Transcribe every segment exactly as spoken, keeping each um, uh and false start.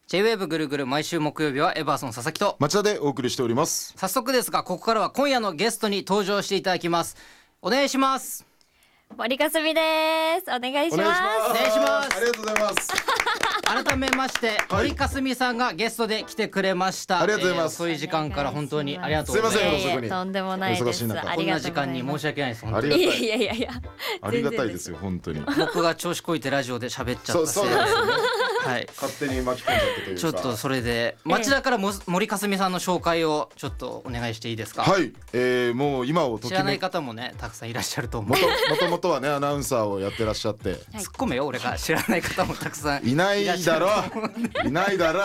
ジェイウェーブ ぐるぐる毎週木曜日はエバーソン佐々木と町田でお送りしております。 早速ですがここからは今夜のゲストに登場していただきます。お願いします。 森かすみです。お願いします。 お願いします。 ありがとうございます。 改めまして、 はい、 森かすみさんがゲストで来てくれました。 ありがとうございます、 えー、そういう時間から本当にありがとうございます。 すいません、 いやいやとんでもないです。 お忙しい中こんな時間に申し訳ないです。本当にありがたい。 いやいやいやありがたいですよ本当に。 僕が調子こいてラジオで喋っちゃったせいで、 そうそうですよね。 はい、 勝手に巻き込んじゃってというか、 ちょっとそれで町田からも森かすみさんの紹介をちょっとお願いしていいですか。 はい、えー、もう今をときめ知らない方もねたくさんいらっしゃると思う。 もともともとはねアナウンサーをやってらっしゃって、 はい、 突っ込めよ俺が知らない方もたくさんいないだろいないだろ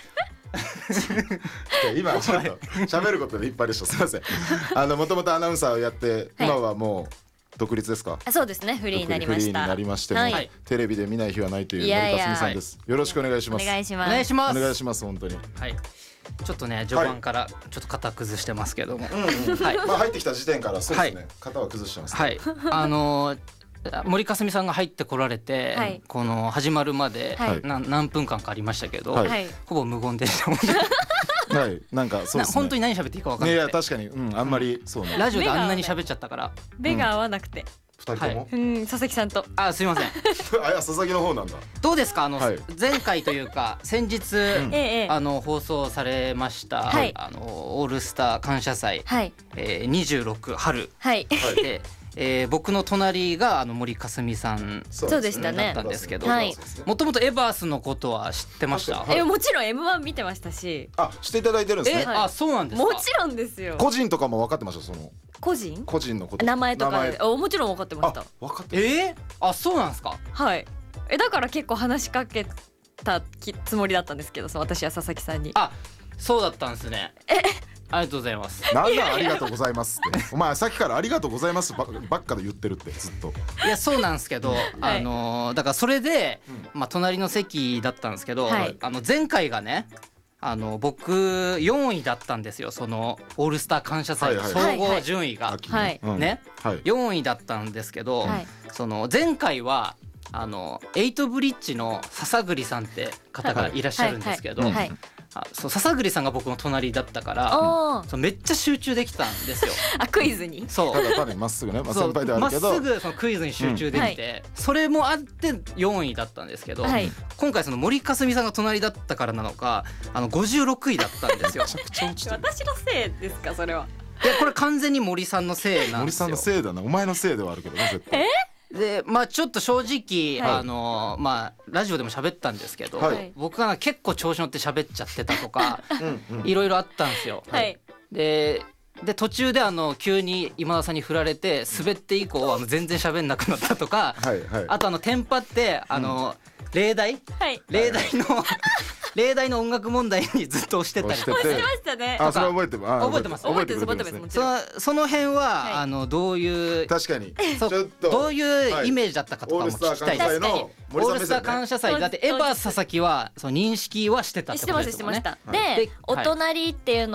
今ちょっと喋ることでいっぱいでした。すいません。あのもともとアナウンサーをやって、はい、今はもう独立ですか。 あ、そうですね、フリーになりました。 フリーになりましても、はい、テレビで見ない日はないという森かすみさんです。よろしくお願いします。 お願いします。 お願いします。 お願いします本当に。 はい。ちょっとね序盤からちょっと肩崩してますけども、 うんうん、はい。まあ入ってきた時点からそうですね。はい、肩は崩してます、ね。 はい。あのー、森かすみさんが入ってこられて、はい、この始まるまで、はい、な何分間かありましたけど、はい、ほぼ無言でしたもんね。 はい、なんかそうですね。 本当に何喋っていいか分かんない。 いや確かに、うん、あんまりそうね。 ラジオであんなに喋っちゃったから目が合わなくて。 二人とも、 はい、うん佐々木さんと。 あ、すいません。 あ、いや佐々木の方なんだ。 どうですかあの、はい、前回というか先日、うん、あの放送されました、はい、あのオールスター感謝祭、はい、えー、にじゅうろく春、はい、で、えー、僕の隣があの森かすみさんそうでしたねだったんですけど、もともとエバースのことは知ってました？ え、もちろん エムワン 見てましたし。 あ、していただいてるんですね。 え、あ、そうなんですか。 もちろんですよ。 個人とかも分かってました？その個人個人のこと、 名前とか。あ、もちろん分かってました。 分かって。 えー、あ、そうなんですか。 はい。え、だから結構話しかけたつもりだったんですけど、私は佐々木さんに。 あ、そうだったんですね。えありがとうございます。 なんだありがとうございますってお前さっきからありがとうございますばっかで言ってるってずっと。 いやそうなんですけど、はい、あのー、だからそれで、うん、まあ隣の席だったんですけど、はい、あの前回がねあの僕よんいだったんですよ。そのオールスター感謝祭の総合順位が、はいはい、ね、はい、よんいだったんですけど、はい、その前回はあのエイトブリッジの笹栗さんって方がいらっしゃるんですけど、そう笹栗さんが僕の隣だったからそうめっちゃ集中できたんですよ。 あ、クイズに。 そうただ単にまっすぐね、まあ、先輩であるけどまっすぐそのクイズに集中できて、うん、それもあってよんいだったんですけど、はい、今回その森かすみさんが隣だったからなのかあのごじゅうろくいだったんですよ。 私のせいですかそれは。 いやこれ完全に森さんのせいなんですよ。 森さんのせいだな。お前のせいではあるけどね絶対。 えでまあちょっと正直、はい、あのまあラジオでも喋ったんですけど、はい、僕が結構調子乗って喋っちゃってたとかいろいろあったんですよ。はい、でで途中であの急に今田さんに振られて滑って以降あの全然喋んなくなったとか、はいはい、あとあのテンパってあの、うん、例題、はい、例題の例題の音楽問題にずっと押してたりとか。 押してましたね。 あ、それ覚えてます。 覚えてます。 覚えてます。覚えてます。 そのその辺は、はい、あのどういう確かにそうちょっとどういうイメージだったかとかも聞きたいです。オールスター感謝祭だってエバー佐々木はその認識はしてたってことですよね。 してましたしてました。で、お隣っていうの